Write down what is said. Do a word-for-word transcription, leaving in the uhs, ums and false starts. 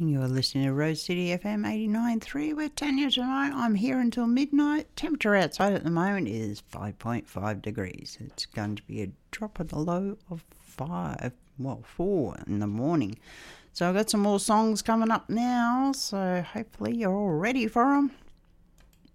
You're listening to Rose City F M eighty-nine point three with Tanya tonight. I'm here until midnight. Temperature outside at the moment is five point five degrees. It's going to be a drop of the low of five, well, four in the morning. So I've got some more songs coming up now, so hopefully you're all ready for them.